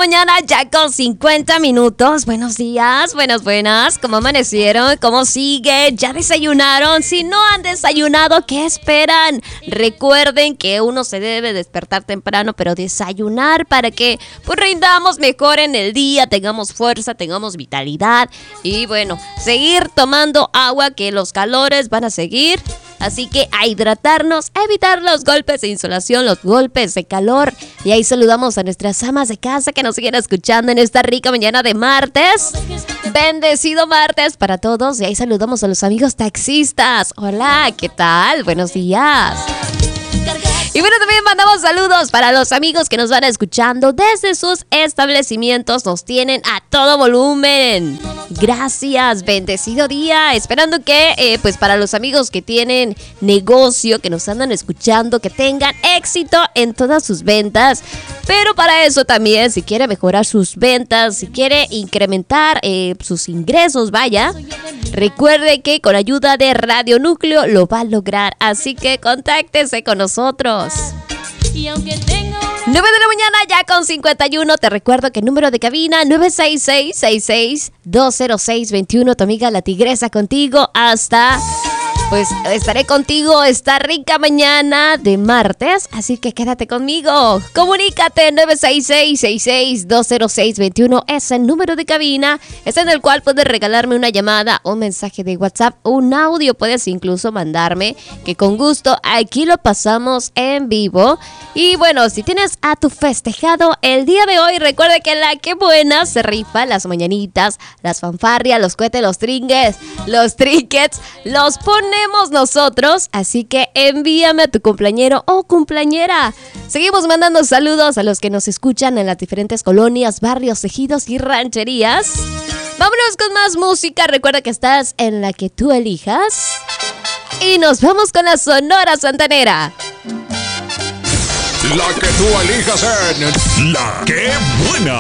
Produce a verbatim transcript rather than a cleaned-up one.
mañana, ya con cincuenta minutos. Buenos días, buenas, buenas. ¿Cómo amanecieron? ¿Cómo sigue? ¿Ya desayunaron? Si no han desayunado, ¿qué esperan? Recuerden que uno se debe despertar temprano, pero desayunar para que pues rindamos mejor en el día, tengamos fuerza, tengamos vitalidad y bueno, seguir tomando agua, que los calores van a seguir. Así que a hidratarnos, a evitar los golpes de insolación, los golpes de calor. Y ahí saludamos a nuestras amas de casa que nos siguen escuchando en esta rica mañana de martes. Bendecido martes para todos. Y ahí saludamos a los amigos taxistas. Hola, ¿qué tal? Buenos días. Y bueno, también mandamos saludos para los amigos que nos van escuchando desde sus establecimientos. Nos tienen a todo volumen. Gracias, bendecido día. Esperando que, eh, pues para los amigos que tienen negocio, que nos andan escuchando, que tengan éxito en todas sus ventas. Pero para eso también, si quiere mejorar sus ventas, si quiere incrementar eh, sus ingresos, vaya, recuerde que con ayuda de Radio Núcleo lo va a lograr. Así que contáctese con nosotros. nueve de la mañana ya con cincuenta y uno. Te recuerdo que el número de cabina nueve seis seis, seis seis dos cero seis dos uno. Tu amiga La Tigresa contigo hasta... Pues estaré contigo esta rica mañana de martes, así que quédate conmigo. Comunícate, nueve seis seis, seis seis dos cero seis dos uno, es el número de cabina, es en el cual puedes regalarme una llamada, un mensaje de WhatsApp, un audio, puedes incluso mandarme, que con gusto aquí lo pasamos en vivo. Y bueno, si tienes a tu festejado el día de hoy, recuerda que la que buena se rifa las mañanitas, las fanfarrias, los cohetes, los trinques, los trinkets, los ponemos nosotros, así que envíame a tu cumpleañero o cumpleañera. Seguimos mandando saludos a los que nos escuchan en las diferentes colonias, barrios, ejidos y rancherías. Vámonos con más música. Recuerda que estás en la que tú elijas. Y nos vamos con la Sonora Santanera. La que tú elijas en La Que Buena.